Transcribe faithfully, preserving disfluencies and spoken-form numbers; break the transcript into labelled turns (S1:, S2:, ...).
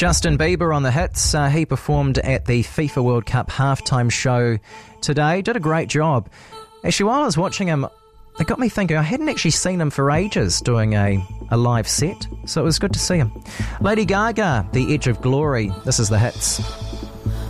S1: Justin Bieber on the hits. Uh, he performed at the FIFA World Cup halftime show today. Did a great job. Actually, while I was watching him, it got me thinking, I hadn't actually seen him for ages doing a, a live set, so it was good to see him. Lady Gaga, The Edge of Glory. This is the hits.